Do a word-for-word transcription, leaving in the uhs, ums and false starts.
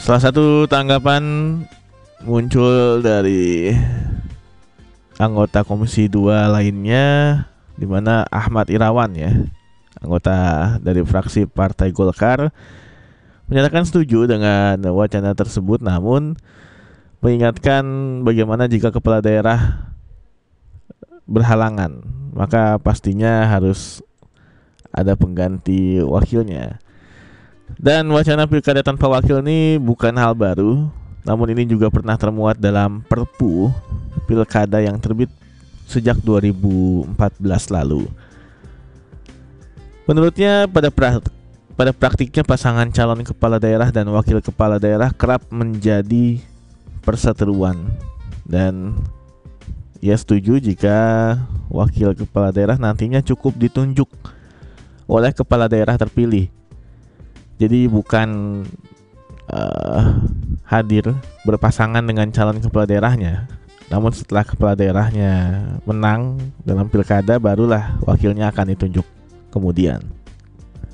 Salah satu tanggapan muncul dari anggota Komisi dua lainnya, di mana Ahmad Irawan ya, anggota dari fraksi Partai Golkar, menyatakan setuju dengan wacana tersebut, namun mengingatkan bagaimana jika kepala daerah berhalangan, maka pastinya harus ada pengganti wakilnya. Dan wacana pilkada tanpa wakil ini bukan hal baru, namun ini juga pernah termuat dalam Perpu pilkada yang terbit sejak dua ribu empat belas lalu. Menurutnya pada pra- pada praktiknya pasangan calon kepala daerah dan wakil kepala daerah kerap menjadi perseteruan, dan ia setuju jika wakil kepala daerah nantinya cukup ditunjuk oleh kepala daerah terpilih. Jadi bukan uh, hadir berpasangan dengan calon kepala daerahnya, namun setelah kepala daerahnya menang dalam pilkada, barulah wakilnya akan ditunjuk kemudian.